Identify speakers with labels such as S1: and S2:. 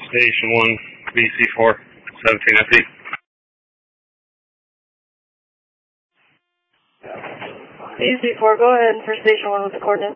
S1: Station 1, BC4, 17 FE.
S2: BC4, go ahead for Station 1 with the coordinates.